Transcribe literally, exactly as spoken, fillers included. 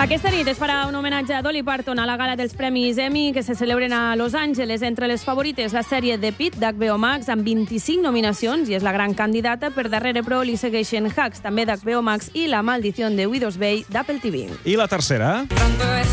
Aquesta nit es farà un homenatge a Dolly Parton a la gala dels Premis Emmy que se celebren a Los Angeles. Entre les favorites, la sèrie The Pitt d'H B O Max amb vint-i-cinc nominacions i és la gran candidata. Per darrere, però, li segueixen Hacks, també d'H B O Max, i La maldición de Widow's Bay d'Apple T V. I la tercera?